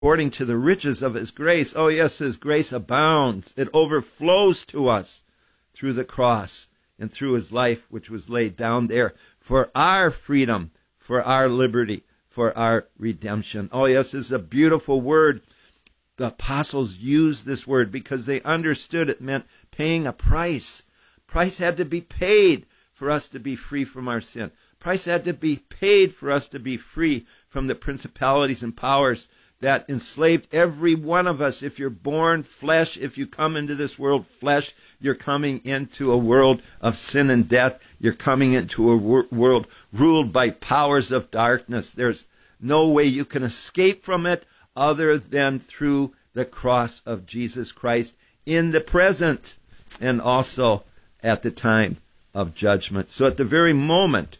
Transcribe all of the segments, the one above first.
according to the riches of his grace. Oh yes, his grace abounds. It overflows to us through the cross and through his life, which was laid down there for our freedom, for our liberty, for our redemption. Oh yes, this is a beautiful word. The apostles used this word because they understood it meant paying a price. Price had to be paid for us to be free from our sin. Price had to be paid for us to be free from the principalities and powers that enslaved every one of us. If you're born flesh, if you come into this world flesh, you're coming into a world of sin and death. You're coming into a world ruled by powers of darkness. There's no way you can escape from it other than through the cross of Jesus Christ in the present and also at the time of judgment. So at the very moment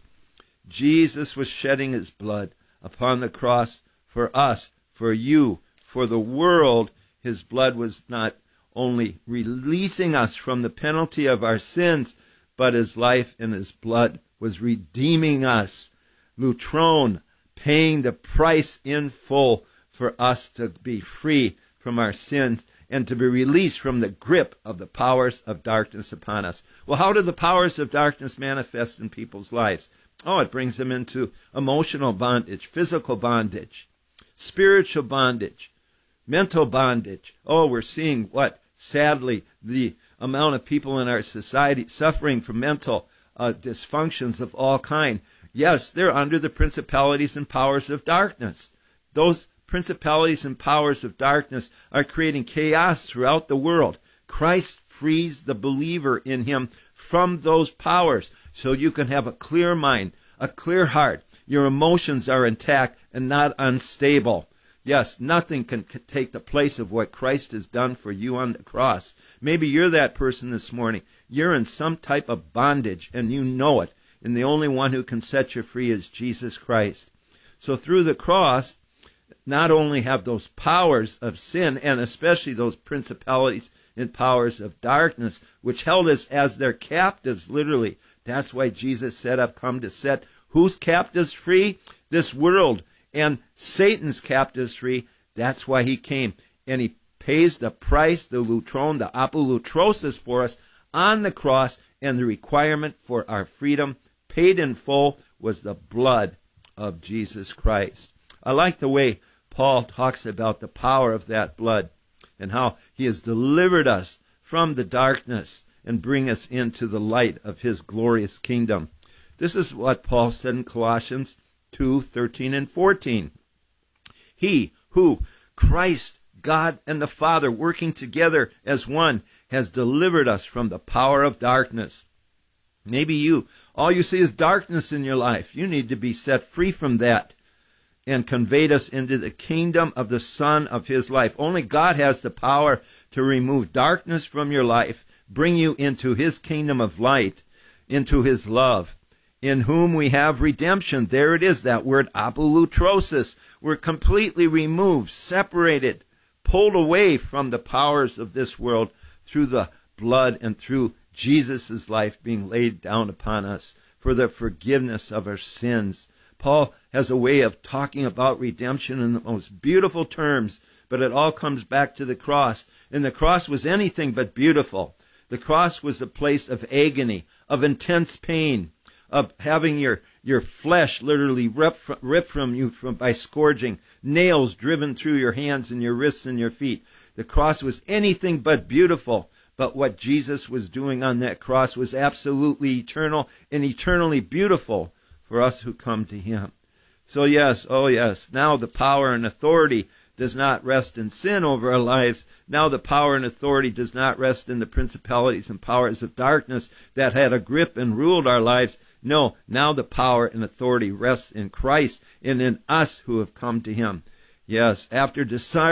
Jesus was shedding his blood upon the cross for us, for you, for the world, his blood was not only releasing us from the penalty of our sins, but his life and his blood was redeeming us. Lutron, paying the price in full for us to be free from our sins and to be released from the grip of the powers of darkness upon us. Well, how do the powers of darkness manifest in people's lives? Oh, it brings them into emotional bondage, physical bondage, spiritual bondage, mental bondage. Oh, we're seeing sadly, the amount of people in our society suffering from mental dysfunctions of all kind. Yes, they're under the principalities and powers of darkness. Those principalities and powers of darkness are creating chaos throughout the world. Christ frees the believer in him from those powers so you can have a clear mind, a clear heart. Your emotions are intact and not unstable. Yes, nothing can take the place of what Christ has done for you on the cross. Maybe you're that person this morning. You're in some type of bondage and you know it. And the only one who can set you free is Jesus Christ. So through the cross, not only have those powers of sin, and especially those principalities and powers of darkness, which held us as their captives, literally. That's why Jesus said, I've come to set whose captives free? This world. And Satan's captives free. That's why he came. And he pays the price, the lutron, the apolutrosis for us on the cross, and the requirement for our freedom, paid in full, was the blood of Jesus Christ. I like the way Paul talks about the power of that blood and how he has delivered us from the darkness and bring us into the light of his glorious kingdom. This is what Paul said in Colossians 2:13 and 14. He who, Christ, God and the Father, working together as one, has delivered us from the power of darkness. Maybe all you see is darkness in your life. You need to be set free from that and conveyed us into the kingdom of the Son of his life. Only God has the power to remove darkness from your life, bring you into his kingdom of light, into his love, in whom we have redemption. There it is, that word apolutrosis. We're completely removed, separated, pulled away from the powers of this world through the blood and through Jesus' life being laid down upon us for the forgiveness of our sins. Paul has a way of talking about redemption in the most beautiful terms, but it all comes back to the cross. And the cross was anything but beautiful. The cross was a place of agony, of intense pain, of having your flesh literally ripped from you by scourging, nails driven through your hands and your wrists and your feet. The cross was anything but beautiful. But what Jesus was doing on that cross was absolutely eternal and eternally beautiful for us who come to him. So yes, oh yes, now the power and authority does not rest in sin over our lives. Now the power and authority does not rest in the principalities and powers of darkness that had a grip and ruled our lives. No, now the power and authority rests in Christ and in us who have come to him. Yes, after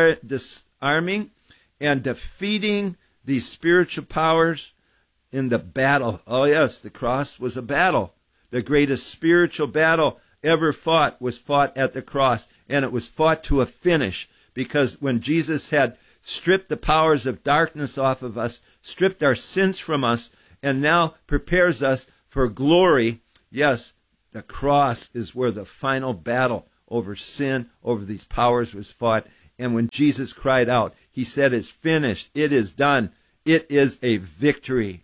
disarming and defeating these spiritual powers in the battle. Oh yes, the cross was a battle. The greatest spiritual battle ever fought was fought at the cross, and it was fought to a finish, because when Jesus had stripped the powers of darkness off of us, stripped our sins from us, and now prepares us for glory, yes, the cross is where the final battle over sin, over these powers was fought, And when Jesus cried out, he said, "It's finished. It is done." It is a victory.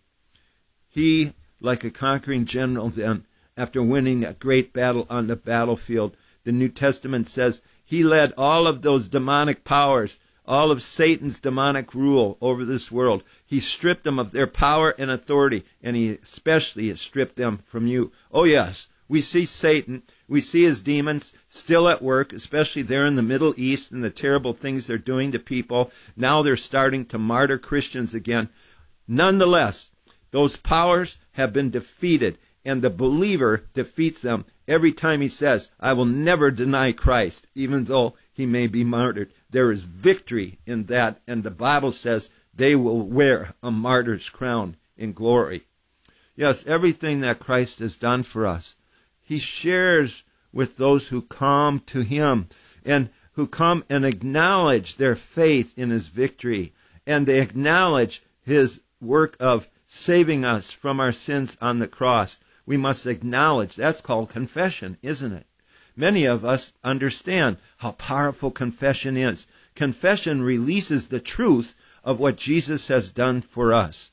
He, like a conquering general then, after winning a great battle on the battlefield, the New Testament says he led all of those demonic powers, all of Satan's demonic rule over this world. He stripped them of their power and authority, and he especially has stripped them from you. Oh yes, we see Satan, we see his demons still at work, especially there in the Middle East and the terrible things they're doing to people. Now they're starting to martyr Christians again. Nonetheless, those powers have been defeated, and the believer defeats them every time he says, "I will never deny Christ," even though he may be martyred. There is victory in that, and the Bible says they will wear a martyr's crown in glory. Yes, everything that Christ has done for us, he shares with those who come to him and who come and acknowledge their faith in his victory, and they acknowledge his work of saving us from our sins on the cross. We must acknowledge. That's called confession, isn't it? Many of us understand how powerful confession is. Confession releases the truth of what Jesus has done for us.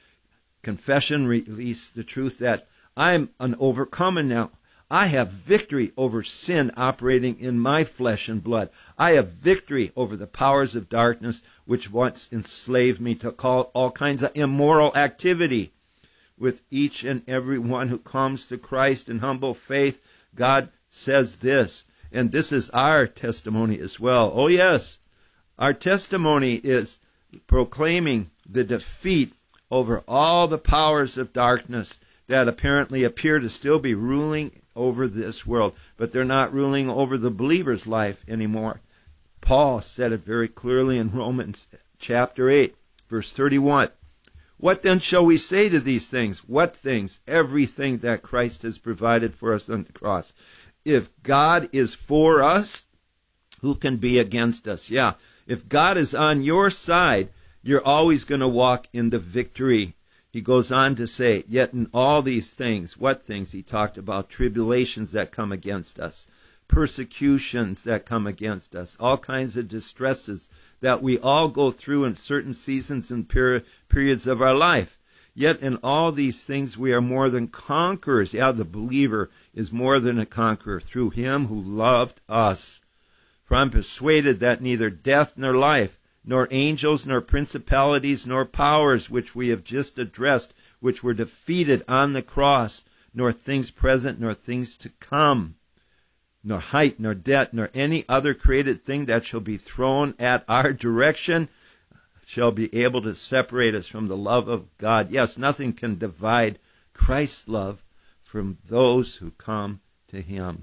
Confession releases the truth that I'm an overcomer now. I have victory over sin operating in my flesh and blood. I have victory over the powers of darkness which once enslaved me to all kinds of immoral activity. With each and every one who comes to Christ in humble faith, God says this, and this is our testimony as well. Oh yes, our testimony is proclaiming the defeat over all the powers of darkness that apparently appear to still be ruling over this world, but they're not ruling over the believer's life anymore. Paul said it very clearly in Romans chapter 8, verse 31. What then shall we say to these things? What things? Everything that Christ has provided for us on the cross. If God is for us, who can be against us? Yeah, if God is on your side, you're always going to walk in the victory. He goes on to say, yet in all these things, what things? He talked about tribulations that come against us, persecutions that come against us, all kinds of distresses that we all go through in certain seasons and periods of our life. Yet in all these things we are more than conquerors. Yeah, the believer is more than a conqueror through him who loved us. For I'm persuaded that neither death nor life, nor angels, nor principalities, nor powers, which we have just addressed, which were defeated on the cross, nor things present, nor things to come, nor height, nor depth, nor any other created thing that shall be thrown at our direction, shall be able to separate us from the love of God. Yes, nothing can divide Christ's love from those who come to him.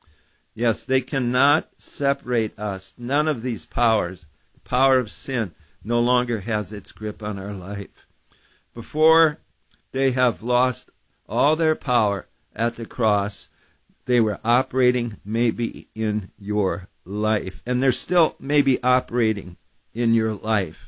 Yes, they cannot separate us. None of these powers, the power of sin, no longer has its grip on our life. Before they have lost all their power at the cross, they were operating maybe in your life. And they're still maybe operating in your life.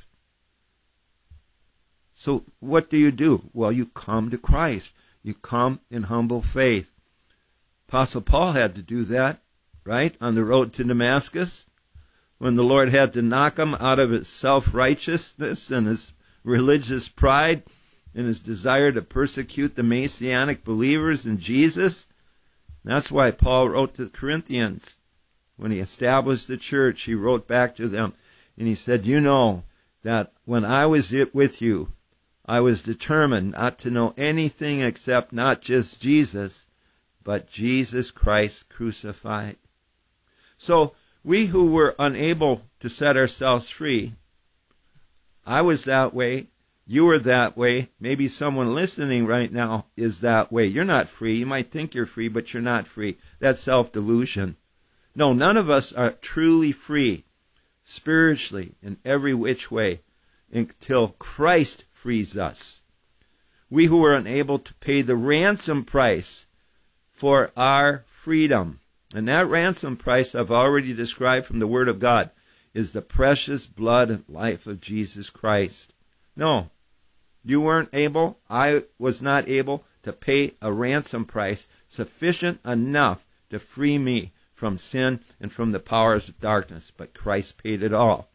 So what do? Well, you come to Christ. You come in humble faith. Apostle Paul had to do that, right? On the road to Damascus, when the Lord had to knock him out of his self-righteousness and his religious pride and his desire to persecute the Messianic believers in Jesus. That's why Paul wrote to the Corinthians. When he established the church, he wrote back to them, and he said, you know that when I was with you, I was determined not to know anything except not just Jesus, but Jesus Christ crucified. So we who were unable to set ourselves free, I was that way, you were that way, maybe someone listening right now is that way. You're not free. You might think you're free, but you're not free. That's self-delusion. No, none of us are truly free, spiritually, in every which way, until Christ frees us. We who were unable to pay the ransom price for our freedom. And that ransom price I've already described from the Word of God is the precious blood and life of Jesus Christ. No, you weren't able, I was not able to pay a ransom price sufficient enough to free me from sin and from the powers of darkness, but Christ paid it all.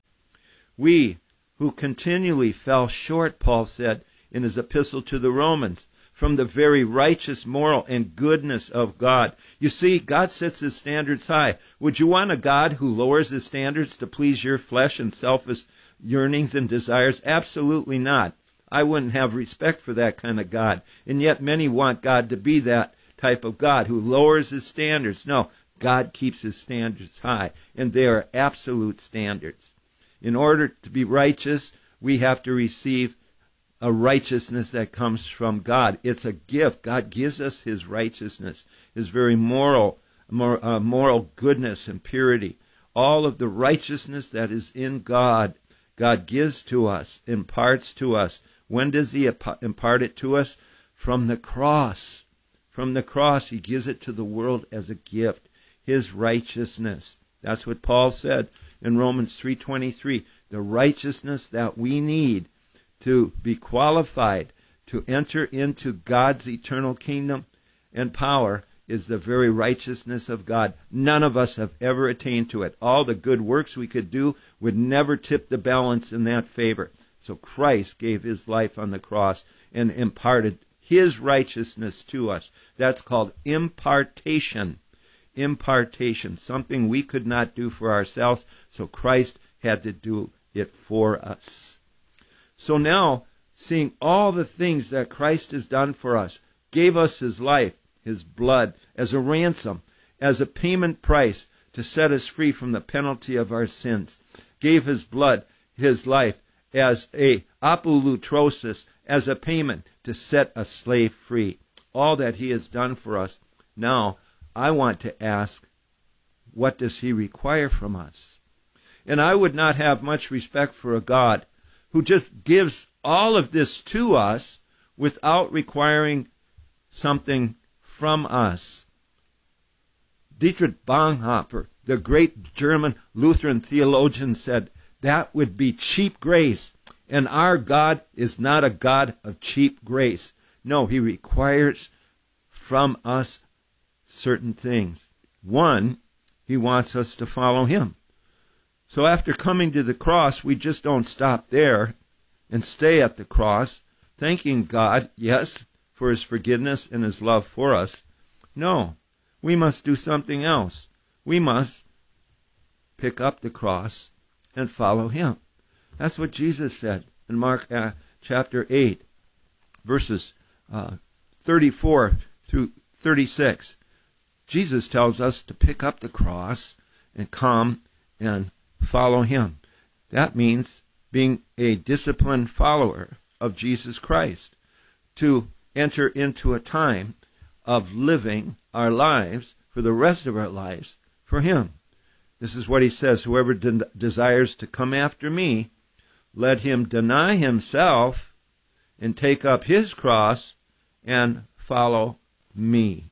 We who continually fell short, Paul said in his epistle to the Romans, from the very righteous, moral, and goodness of God. You see, God sets his standards high. Would you want a God who lowers his standards to please your flesh and selfish yearnings and desires? Absolutely not. I wouldn't have respect for that kind of God. And yet many want God to be that type of God who lowers his standards. No, God keeps his standards high, and they are absolute standards. In order to be righteous, we have to receive a righteousness that comes from God. It's a gift. God gives us his righteousness, his very moral goodness and purity. All of the righteousness that is in God, God gives to us, imparts to us. When does he impart it to us? From the cross. From the cross, he gives it to the world as a gift, his righteousness. That's what Paul said in Romans 3:23. The righteousness that we need to be qualified to enter into God's eternal kingdom and power is the very righteousness of God. None of us have ever attained to it. All the good works we could do would never tip the balance in that favor. So Christ gave his life on the cross and imparted his righteousness to us. That's called impartation. Impartation, something we could not do for ourselves, so Christ had to do it for us. So now, seeing all the things that Christ has done for us, gave us his life, his blood, as a ransom, as a payment price to set us free from the penalty of our sins, gave his blood, his life, as a apolutrosis, as a payment to set a slave free. All that he has done for us. Now, I want to ask, what does he require from us? And I would not have much respect for a God who just gives all of this to us without requiring something from us. Dietrich Bonhoeffer, the great German Lutheran theologian, said that would be cheap grace. And our God is not a God of cheap grace. No, he requires from us certain things. One, he wants us to follow him. So after coming to the cross, we just don't stop there and stay at the cross, thanking God, yes, for his forgiveness and his love for us. No, we must do something else. We must pick up the cross and follow him. That's what Jesus said in Mark chapter 8, verses 34 through 36. Jesus tells us to pick up the cross and come and follow him. That means being a disciplined follower of Jesus Christ, to enter into a time of living our lives for the rest of our lives for him. This is what he says, whoever desires to come after me, let him deny himself and take up his cross and follow me.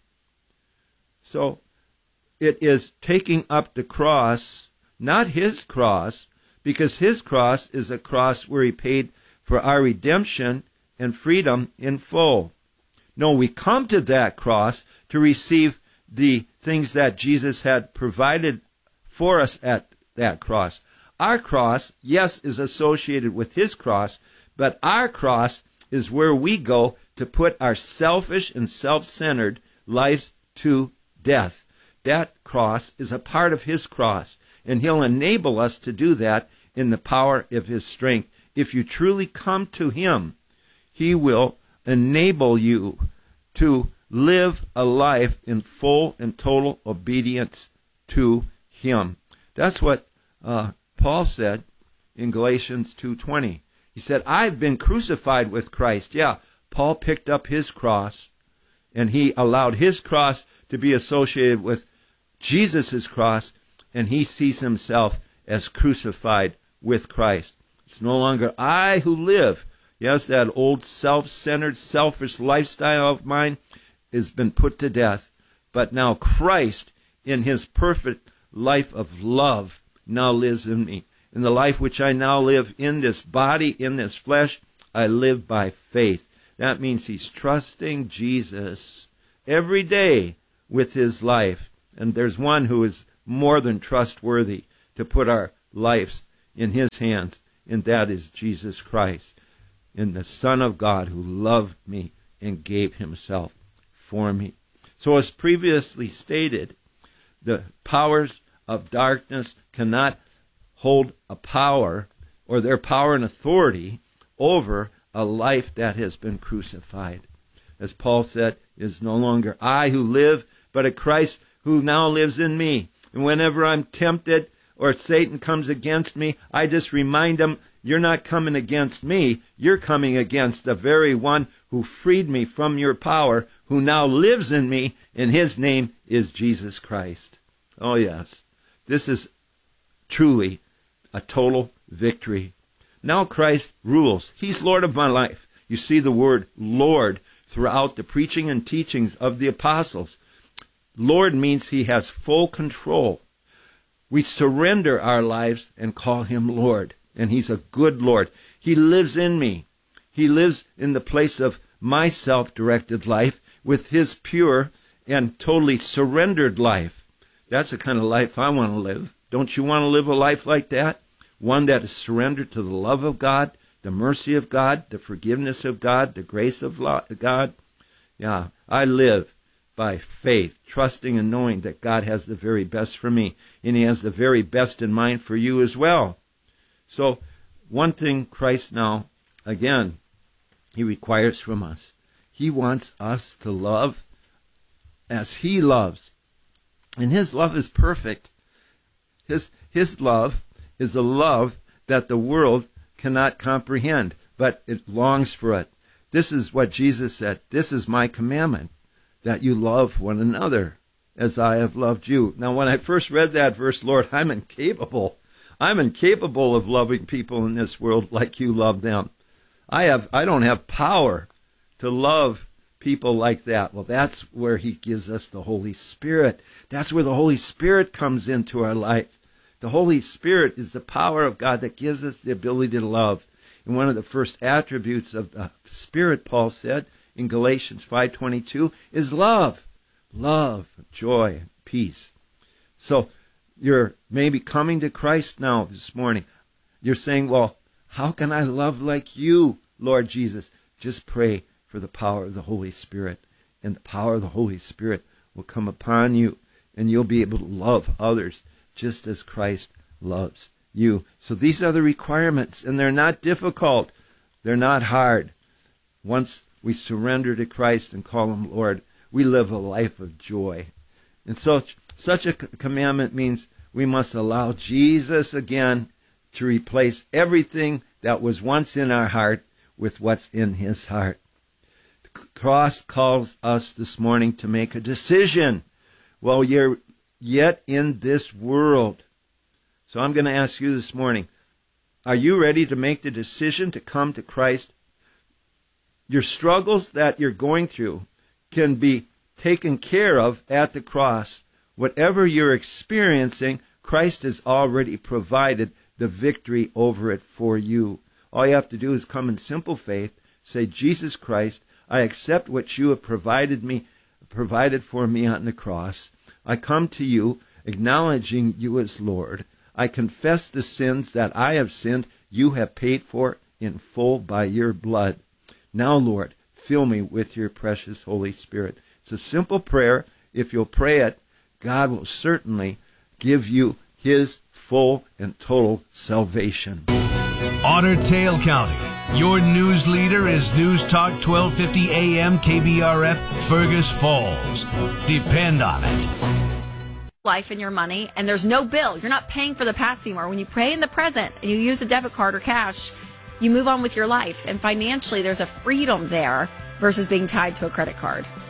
So it is taking up the cross, not his cross, because his cross is a cross where he paid for our redemption and freedom in full. No, we come to that cross to receive the things that Jesus had provided for us at that cross. Our cross, yes, is associated with his cross, but our cross is where we go to put our selfish and self-centered lives to death. That cross is a part of his cross, and he'll enable us to do that in the power of his strength. If you truly come to him, he will enable you to live a life in full and total obedience to him. That's what Paul said in Galatians 2:20. He said, I've been crucified with Christ. Yeah, Paul picked up his cross, and he allowed his cross to be associated with Jesus' cross, and he sees himself as crucified with Christ. It's no longer I who live. Yes, that old self-centered, selfish lifestyle of mine has been put to death. But now Christ, in his perfect life of love, now lives in me. In the life which I now live in this body, in this flesh, I live by faith. That means he's trusting Jesus every day with his life. And there's one who is more than trustworthy to put our lives in his hands, and that is Jesus Christ, and the Son of God who loved me and gave himself for me. So as previously stated, the powers of darkness cannot hold a power or their power and authority over a life that has been crucified. As Paul said, it is no longer I who live, but a Christ who now lives in me. And whenever I'm tempted or Satan comes against me, I just remind him, you're not coming against me. You're coming against the very one who freed me from your power, who now lives in me, and his name is Jesus Christ. Oh yes, this is truly a total victory. Now Christ rules. He's Lord of my life. You see the word Lord throughout the preaching and teachings of the apostles. Lord means he has full control. We surrender our lives and call him Lord. And he's a good Lord. He lives in me. He lives in the place of my self-directed life with his pure and totally surrendered life. That's the kind of life I want to live. Don't you want to live a life like that? One that is surrendered to the love of God, the mercy of God, the forgiveness of God, the grace of God. Yeah, I live by faith, trusting and knowing that God has the very best for me, and he has the very best in mind for you as well. So, one thing Christ now, again, he requires from us. He wants us to love as he loves. And his love is perfect. His love is a love that the world cannot comprehend, but it longs for it. This is what Jesus said. This is my commandment, that you love one another as I have loved you. Now, when I first read that verse, Lord, I'm incapable of loving people in this world like you love them. I don't have power to love people like that. Well, that's where he gives us the Holy Spirit. That's where the Holy Spirit comes into our life. The Holy Spirit is the power of God that gives us the ability to love. And one of the first attributes of the Spirit, Paul said in Galatians 5:22, is love. Love, joy, peace. So you're maybe coming to Christ now this morning. You're saying, well, how can I love like you, Lord Jesus? Just pray for the power of the Holy Spirit. And the power of the Holy Spirit will come upon you, and you'll be able to love others just as Christ loves you. So these are the requirements, and they're not difficult. They're not hard. Once we surrender to Christ and call him Lord, we live a life of joy. And so such a commandment means we must allow Jesus again to replace everything that was once in our heart with what's in his heart. The cross calls us this morning to make a decision while you're yet in this world. So I'm going to ask you this morning, are you ready to make the decision to come to Christ? Your struggles that you're going through can be taken care of at the cross. Whatever you're experiencing, Christ has already provided the victory over it for you. All you have to do is come in simple faith, say, Jesus Christ, I accept what you have provided for me on the cross. I come to you acknowledging you as Lord. I confess the sins that I have sinned. You have paid for in full by your blood. Now, Lord, fill me with your precious Holy Spirit. It's a simple prayer. If you'll pray it, God will certainly give you his full and total salvation. Otter Tail County. Your news leader is News Talk 1250 AM KBRF Fergus Falls. Depend on it. Life and your money, and there's no bill. You're not paying for the past anymore. When you pray in the present and you use a debit card or cash, you move on with your life. And financially, there's a freedom there versus being tied to a credit card.